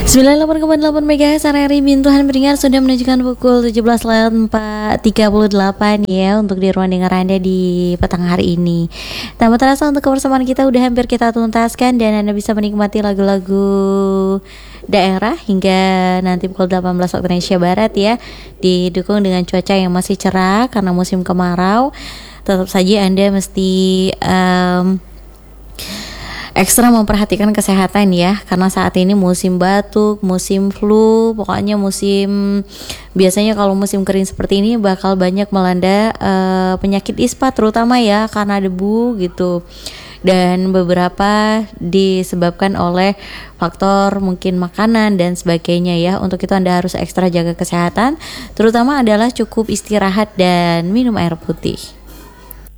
98,8 MHz RRI Bintuhan Beringar sudah menunjukkan pukul 17.38 ya untuk di ruang dengar Anda di petang hari ini. Tanpa terasa untuk kebersamaan kita udah hampir kita tuntaskan dan Anda bisa menikmati lagu-lagu daerah hingga nanti pukul 18 waktu Indonesia Barat ya. Didukung dengan cuaca yang masih cerah karena musim kemarau. Tetap saja Anda mesti ekstra memperhatikan kesehatan ya, karena saat ini musim batuk, musim flu, pokoknya biasanya kalau musim kering seperti ini bakal banyak melanda penyakit ispa terutama ya karena debu gitu. Dan beberapa disebabkan oleh faktor mungkin makanan dan sebagainya ya. Untuk itu Anda harus ekstra jaga kesehatan, terutama adalah cukup istirahat dan minum air putih.